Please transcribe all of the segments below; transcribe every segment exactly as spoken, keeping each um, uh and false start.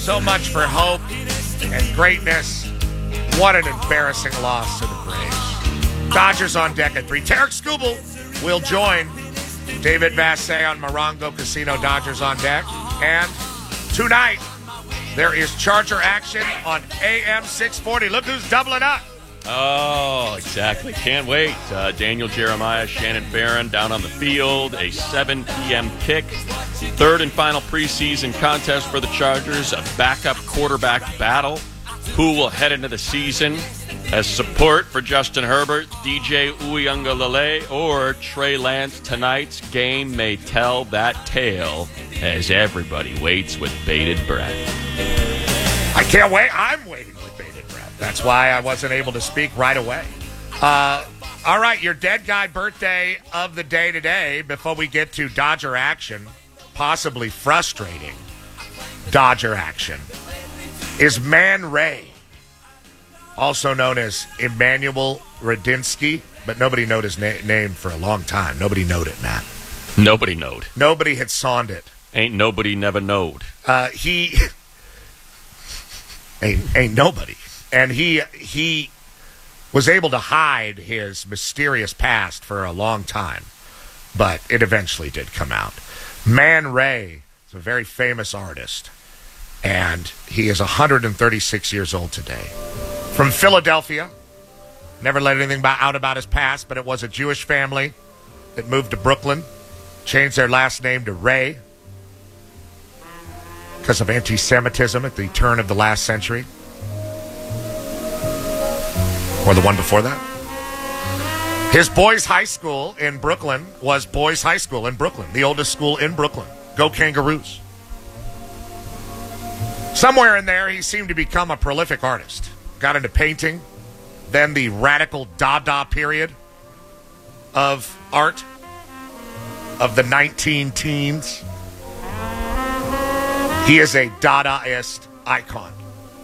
So much for hope and greatness. What an embarrassing loss to the Braves. Dodgers on deck at three. Tarek Skubal will join David Vassay on Morongo Casino. Dodgers on deck. And tonight, there is Charger action on A M six forty. Look who's doubling up. Oh, exactly. Can't wait. Uh, Daniel Jeremiah, Shannon Barron down on the field. A seven p.m. kick. Third and final preseason contest for the Chargers. A backup quarterback battle. Who will head into the season as support for Justin Herbert, D J Uiagalelei, or Trey Lance? Tonight's game may tell that tale as everybody waits with bated breath. I can't wait. I'm waiting with bated breath. That's why I wasn't able to speak right away. Uh, all right, your dead guy birthday of the day today, before we get to Dodger action, possibly frustrating Dodger action, is Man Ray, also known as Emmanuel Radinsky, but nobody knowed his na- name for a long time. Nobody knowed it, Matt. Nobody knowed. Nobody had sawned it. Ain't nobody never knowed. Uh, he ain't, ain't nobody. And he he was able to hide his mysterious past for a long time, but it eventually did come out. Man Ray is a very famous artist, and he is one hundred thirty-six years old today. From Philadelphia. Never let anything out about his past, but it was a Jewish family that moved to Brooklyn, changed their last name to Ray because of anti-Semitism at the turn of the last century. Or the one before that. His boys' high school in Brooklyn was Boys High School in Brooklyn, the oldest school in Brooklyn. Go Kangaroos. Somewhere in there, he seemed to become a prolific artist. Got into painting, then the radical Dada period of art of the nineteen teens. He is a Dadaist icon.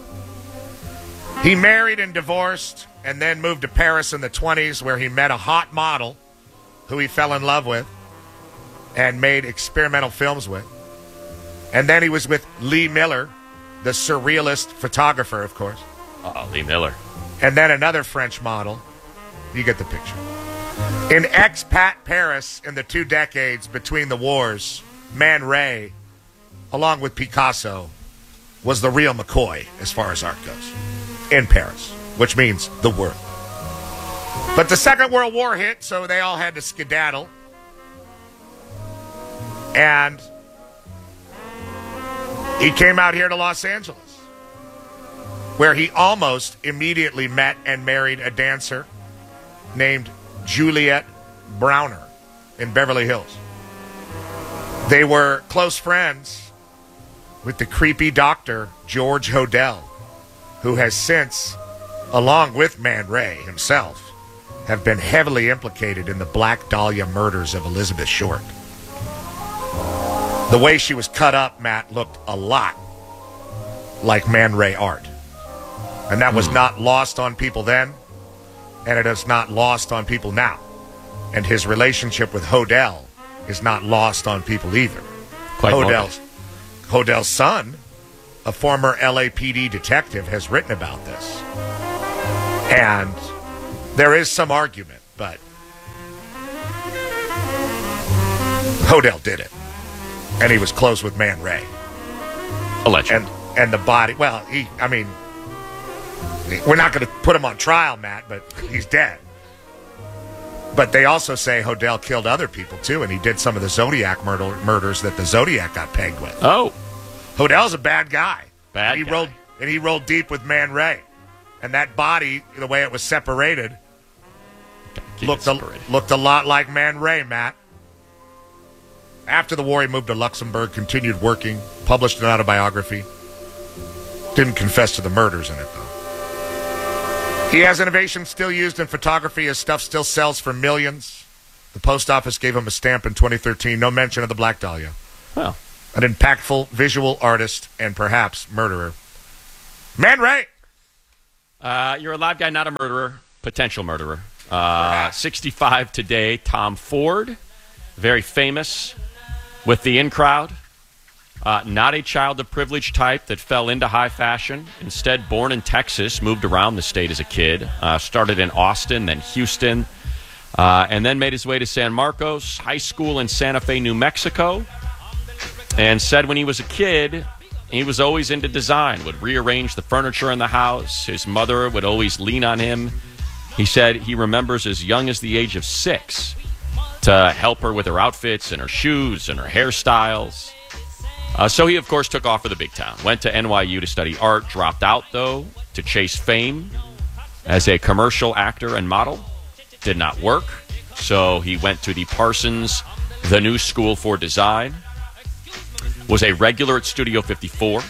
He married and divorced and then moved to Paris in the twenties, where he met a hot model who he fell in love with and made experimental films with. And then he was with Lee Miller, the surrealist photographer, of course. Uh-oh, Lee Miller. And then another French model. You get the picture. In expat Paris in the two decades between the wars, Man Ray, along with Picasso, was the real McCoy as far as art goes. In Paris, which means the world. But the Second World War hit, so they all had to skedaddle. And he came out here to Los Angeles, where he almost immediately met and married a dancer named Juliette Browner in Beverly Hills. They were close friends with the creepy doctor George Hodel, who has since, along with Man Ray himself, have been heavily implicated in the Black Dahlia murders of Elizabeth Short. The way she was cut up, Matt, looked a lot like Man Ray art. And that was not lost on people then, and it is not lost on people now. And his relationship with Hodel is not lost on people either. Quite Hodel's, Hodel's son, a former L A P D detective, has written about this. And there is some argument, but Hodel did it. And he was close with Man Ray. Allegedly. And, and the body, well, he, I mean, we're not going to put him on trial, Matt, but he's dead. But they also say Hodel killed other people, too, and he did some of the Zodiac murder, murders that the Zodiac got pegged with. Oh. Hodel's a bad guy. Bad and he guy. Rolled, and he rolled deep with Man Ray. And that body, the way it was separated, looked a, looked a lot like Man Ray, Matt. After the war, he moved to Luxembourg, continued working, published an autobiography. Didn't confess to the murders in it, though. He has innovations still used in photography. His stuff still sells for millions. The post office gave him a stamp in twenty thirteen. No mention of the Black Dahlia. Well. An impactful visual artist and perhaps murderer. Man Ray! Uh, you're a live guy, not a murderer. Potential murderer. Uh, sixty-five today, Tom Ford. Very famous with the in crowd. Uh, not a child of privilege type that fell into high fashion. Instead, born in Texas, moved around the state as a kid. Uh, started in Austin, then Houston, uh, and then made his way to San Marcos, high school in Santa Fe, New Mexico. And said when he was a kid, he was always into design, would rearrange the furniture in the house. His mother would always lean on him. He said he remembers as young as the age of six to help her with her outfits and her shoes and her hairstyles. Uh, so he, of course, took off for the big town. Went to N Y U to study art. Dropped out, though, to chase fame as a commercial actor and model. Did not work. So he went to the Parsons, the New School for Design. Was a regular at Studio fifty-four.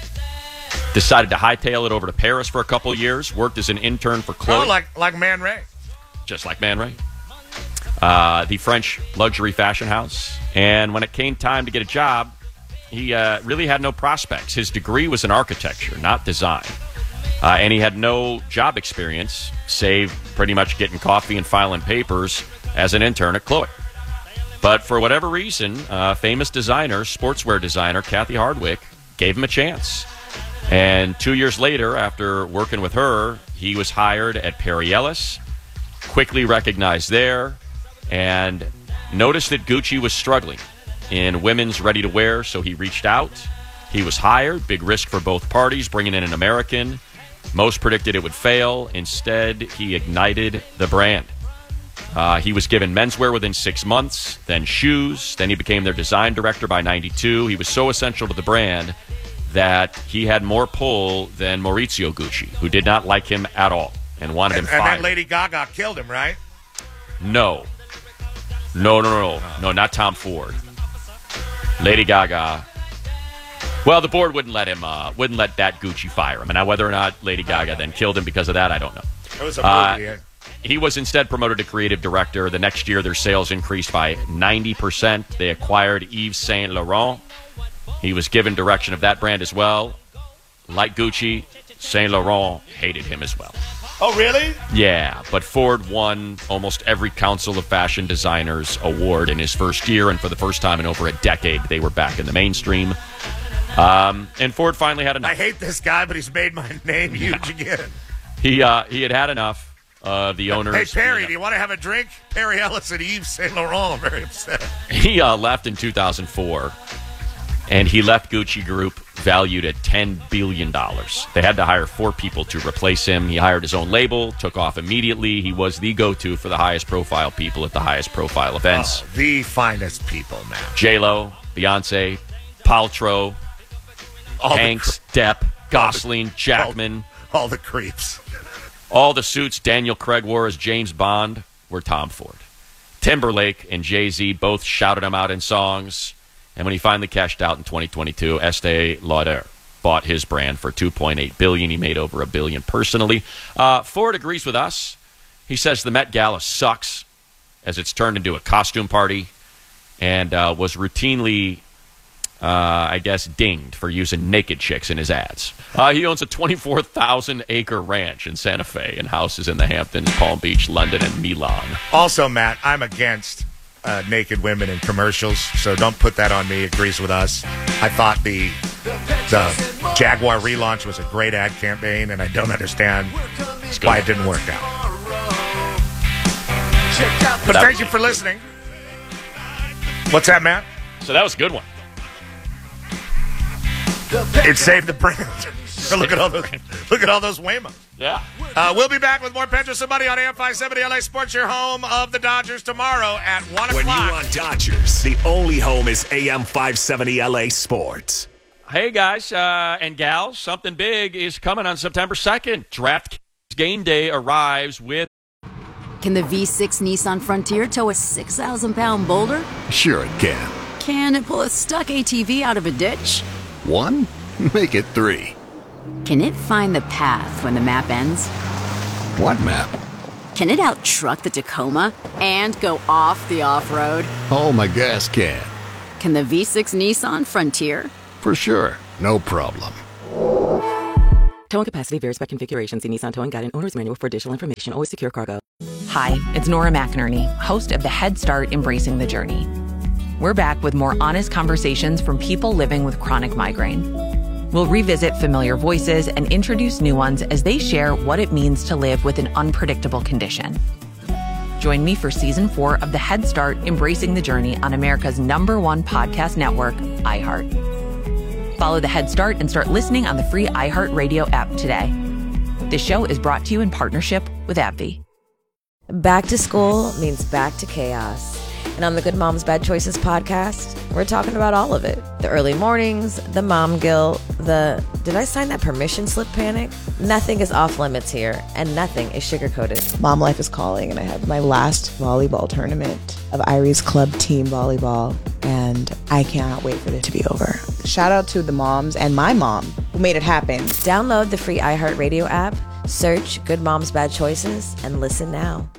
Decided to hightail it over to Paris for a couple of years. Worked as an intern for Chloe. Oh, like, like Man Ray. Just like Man Ray. Uh, the French luxury fashion house. And when it came time to get a job, he uh, really had no prospects. His degree was in architecture, not design. Uh, and he had no job experience, save pretty much getting coffee and filing papers as an intern at Chloe. But for whatever reason, uh, famous designer, sportswear designer, Kathy Hardwick, gave him a chance. And two years later, after working with her, he was hired at Perry Ellis, quickly recognized there, and noticed that Gucci was struggling in women's ready-to-wear, so he reached out. He was hired. Big risk for both parties, bringing in an American. Most predicted it would fail. Instead, he ignited the brand. Uh, he was given menswear within six months, then shoes. Then he became their design director by ninety-two. He was so essential to the brand that he had more pull than Maurizio Gucci, who did not like him at all and wanted And, him and fired. then Lady Gaga killed him, right? No. No, no, no, no. No, not Tom Ford. Lady Gaga. Well, the board wouldn't let him, uh, wouldn't let that Gucci fire him. And now whether or not Lady Gaga then killed him because of that, I don't know. It was a Uh, movie. yeah. He was instead promoted to creative director. The next year, their sales increased by ninety percent. They acquired Yves Saint Laurent. He was given direction of that brand as well. Like Gucci, Saint Laurent hated him as well. Oh, really? Yeah, but Ford won almost every Council of Fashion Designers award in his first year, and for the first time in over a decade, they were back in the mainstream. Um, and Ford finally had enough. I hate this guy, but he's made my name huge again. He uh, he had had enough of the owners. Hey, Perry, you do know. you want to have a drink? Perry Ellis and Yves Saint Laurent. I'm very upset. He uh, left in two thousand four, and he left Gucci Group valued at ten billion dollars. They had to hire four people to replace him. He hired his own label, took off immediately. He was the go-to for the highest-profile people at the highest-profile events. Oh, the finest people, man. J-Lo, Beyonce, Paltrow, All the Hanks, Depp, Gosling, Jackman. All, all the creeps. All the suits Daniel Craig wore as James Bond were Tom Ford. Timberlake and Jay-Z both shouted him out in songs. And when he finally cashed out in twenty twenty-two, Estee Lauder bought his brand for two point eight billion dollars. He made over a billion personally. Uh, Ford agrees with us. He says the Met Gala sucks as it's turned into a costume party and uh, was routinely, uh, I guess, dinged for using naked chicks in his ads. Uh, he owns a twenty-four thousand acre ranch in Santa Fe and houses in the Hamptons, Palm Beach, London, and Milan. Also, Matt, I'm against uh, naked women in commercials, so don't put that on me. Agrees with us. I thought the the Jaguar relaunch was a great ad campaign, and I don't understand why it didn't work out. But That thank was- you for listening. What's that, Matt? So that was a good one. It saved the brand. look at all those. Look at all those Waymo. Yeah. Uh, we'll be back with more Pedro and Money on A M five seventy L A Sports, your home of the Dodgers, tomorrow at one When o'clock. you want Dodgers, the only home is A M five seventy L A Sports. Hey, guys uh, and gals, something big is coming on September second. DraftKings Game Day arrives with... Can the V six Nissan Frontier tow a six thousand pound boulder? Sure it can. Can it pull a stuck A T V out of a ditch? One? Make it three. Can it find the path when the map ends? What map? Can it out-truck the Tacoma and go off the off-road? Oh, my gas can. Can the V six Nissan Frontier? For sure. No problem. Towing capacity varies by configuration. See Nissan Towing Guide and Owner's Manual for additional information. Always secure cargo. Hi, it's Nora McInerney, host of the Head Start Embracing the Journey. we're back with more honest conversations from people living with chronic migraine. We'll revisit familiar voices and introduce new ones as they share what it means to live with an unpredictable condition. Join me for season four of the Head Start Embracing the Journey on America's number one podcast network, iHeart. Follow the Head Start and start listening on the free iHeartRadio app today. This show is brought to you in partnership with AbbVie. Back to school means back to chaos. And on the Good Moms Bad Choices podcast, we're talking about all of it. The early mornings, the mom guilt, the did I sign that permission slip panic? Nothing is off limits here, and nothing is sugar-coated. Mom life is calling, and I have my last volleyball tournament of Irie's club team volleyball, and I cannot wait for it to be over. Shout out to the moms and my mom who made it happen. Download the free iHeartRadio app, search Good Moms Bad Choices, and listen now.